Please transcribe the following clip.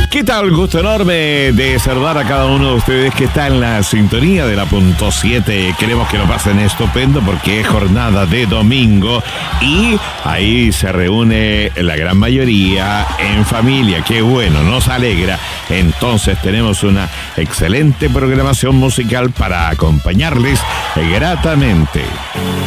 ¿Qué tal? Gusto enorme de saludar a cada uno de ustedes que está en la sintonía de la punto 7. Queremos que lo pasen estupendo porque es jornada de domingo y ahí se reúne la gran mayoría en familia. Qué bueno, nos alegra. Entonces tenemos una excelente programación musical para acompañarles gratamente.